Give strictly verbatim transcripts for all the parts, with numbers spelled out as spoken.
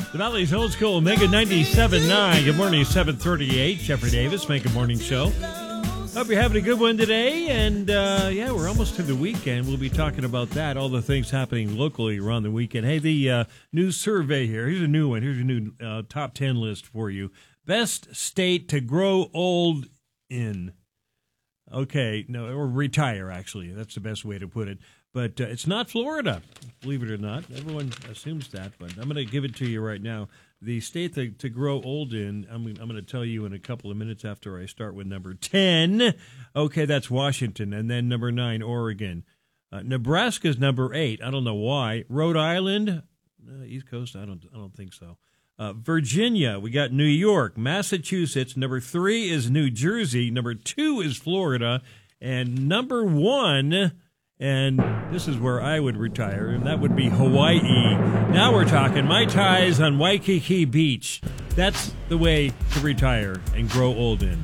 The Valley's Old School, Mega ninety-seven point nine. Good morning, seven thirty-eight. Jeffrey Davis, Make a Morning Show. Hope you're having a good one today. And, uh, yeah, we're almost to the weekend. We'll be talking about that, all the things happening locally around the weekend. Hey, the uh, new survey here. Here's a new one. Here's a new uh, top ten list for you. Best state to grow old in. Okay, no, or retire, actually. That's the best way to put it. But uh, it's not Florida, believe it or not. Everyone assumes that, but I'm going to give it to you right now. The state to, to grow old in, I'm, I'm going to tell you in a couple of minutes after I start with number ten. Okay, that's Washington. And then number nine, Oregon. Uh, Nebraska's number eight. I don't know why. Rhode Island, uh, East Coast, I don't, I don't think so. Uh, Virginia, we got New York. Massachusetts, number three is New Jersey. Number two is Florida. And number one... And this is where I would retire, and that would be Hawaii. Now we're talking Mai Tais on Waikiki Beach. That's the way to retire and grow old in.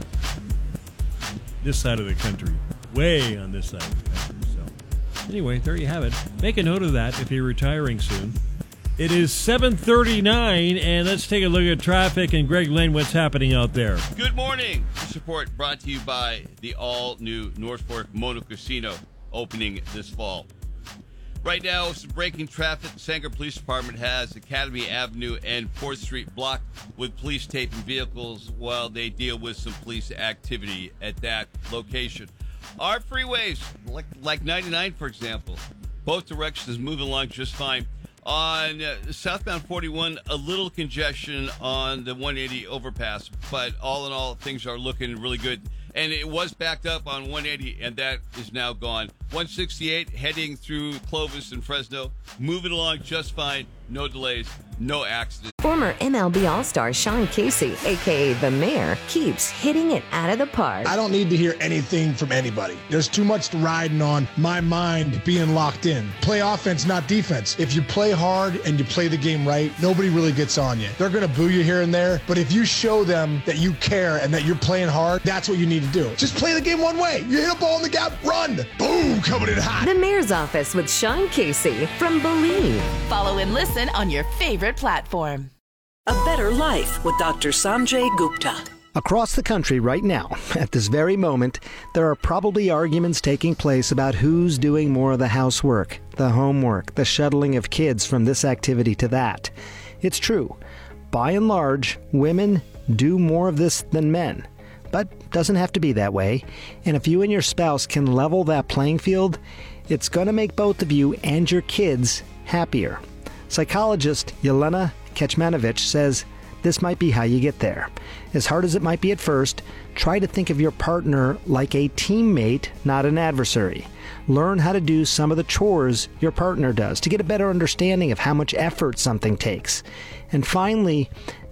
This side of the country. Way on this side of the country. So, anyway, there you have it. Make a note of that if you're retiring soon. It is seven thirty-nine, and let's take a look at traffic. And Greg Lane, what's happening out there? Good morning. This report brought to you by the all-new North Fork Mono Casino, opening this fall. Right now, some breaking traffic. The Sanger Police Department has Academy Avenue and fourth Street blocked with police taping vehicles while they deal with some police activity at that location. Our freeways, like, like ninety-nine, for example, both directions moving along just fine. On uh, southbound forty-one, a little congestion on the one eighty overpass, but all in all, things are looking really good. And it was backed up on one eighty, and that is now gone. one sixty-eight heading through Clovis and Fresno, moving along just fine. No delays, no accidents. Former M L B All-Star Sean Casey, a k a. The Mayor, keeps hitting it out of the park. I don't need to hear anything from anybody. There's too much riding on my mind being locked in. Play offense, not defense. If you play hard and you play the game right, nobody really gets on you. They're going to boo you here and there, but if you show them that you care and that you're playing hard, that's what you need to do. Just play the game one way. You hit a ball in the gap, run. Boom, coming in hot. The Mayor's Office with Sean Casey from Believe. Follow and listen on your favorite platform. A Better Life with Doctor Sanjay Gupta. Across the country right now, at this very moment, there are probably arguments taking place about who's doing more of the housework, the homework, the shuttling of kids from this activity to that. It's true. By and large, women do more of this than men. But doesn't have to be that way. And if you and your spouse can level that playing field, it's going to make both of you and your kids happier. Psychologist Yelena Kecmanovic says this might be how you get there. As hard as it might be at first, try to think of your partner like a teammate, not an adversary. Learn how to do some of the chores your partner does to get a better understanding of how much effort something takes. And finally,